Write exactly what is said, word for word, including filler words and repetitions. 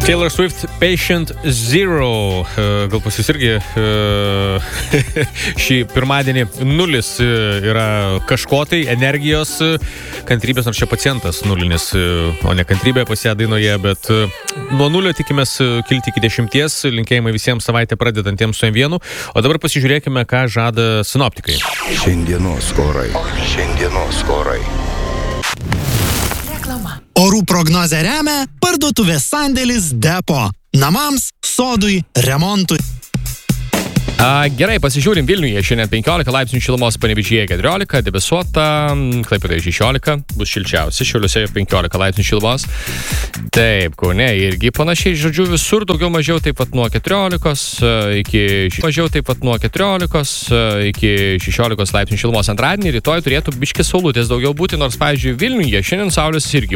Taylor Swift Patient Zero. Gal pas jūs irgi šį pirmadienį nulis yra kažko tai, energijos, kantrybės, nors čia pacientas nulinis, o ne kantrybė pas ją dainoje, bet nuo nulio tikimės kilti iki dešimties. Linkėjimai visiems savaitę pradedantiems su M vienu. O dabar pasižiūrėkime, ką žada sinoptikai. Šiandienos orai. Šiandienos orai. Orų prognozę remia parduotuvės sandėlis Depo. Namams, sodui, remontui. A, gerai, pasižiūrim Vilniuje. Šiandien penkiolika laipsnių šilumos, Panevėžyje keturiolika, debesuota, Klaipėdoje šešiolika, bus šilčiausia, Šiauliuose penkiolika laipsnių šilumos. Taip, Kaune irgi panašiai, žodžiu, visur daugiau mažiau taip pat nuo keturiolikos iki mažiau taip pat nuo keturiolikos iki šešiolikos laipsnių šilumos. Antradienį, rytoj turėtų biškis saulutės daugiau būti, nors, pavyzdžiui, Vilniuje šiandien saulės irgi